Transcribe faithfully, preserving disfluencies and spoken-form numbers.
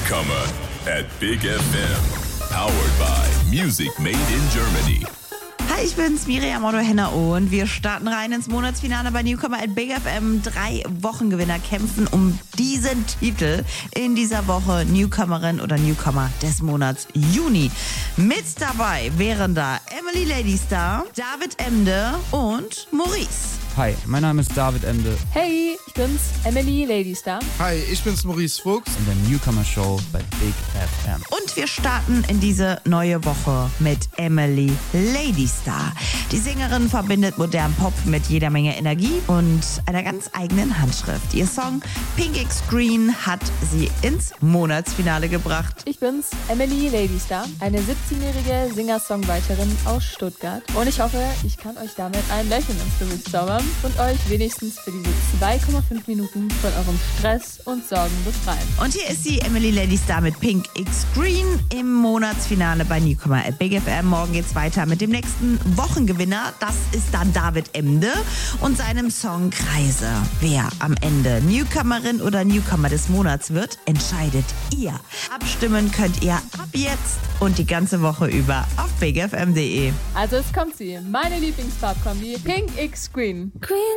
Newcomer at Big F M. Powered by Music Made in Germany. Hi, ich bin's, Miriam Otto Henner und wir starten rein ins Monatsfinale bei Newcomer at Big F M. Drei Wochengewinner kämpfen um diesen Titel in dieser Woche Newcomerin oder Newcomer des Monats Juni. Mit dabei wären da Emily Ladystar, David Emde und Maurice. Hi, mein Name ist David Emde. Hey, ich bin's, Emily Ladystar. Hi, ich bin's Maurice Fuchs. In der Newcomer Show bei Big F M. Und wir starten in diese neue Woche mit Emily Ladystar. Die Sängerin verbindet modernen Pop mit jeder Menge Energie und einer ganz eigenen Handschrift. Ihr Song Pink X Green hat sie ins Monatsfinale gebracht. Ich bin's, Emily Ladystar, eine siebzehnjährige Singer-Songwriterin aus Stuttgart. Und ich hoffe, ich kann euch damit ein Lächeln ins Gesicht zaubern und euch wenigstens für diese zwei Komma fünf Minuten von eurem Stress und Sorgen befreien. Und hier ist sie, Emily Ladystar mit Pink X Green im Monatsfinale bei Newcomer at Big F M. Morgen geht's weiter mit dem nächsten Wochengewinner. Das ist dann David Emde und seinem Song Kreise. Wer am Ende Newcomerin oder Newcomer des Monats wird, entscheidet ihr. Abstimmen könnt ihr ab jetzt und die ganze Woche über auf big f m punkt d e. Also es kommt sie, meine Lieblings-Farbkombi, Pink X Green. Green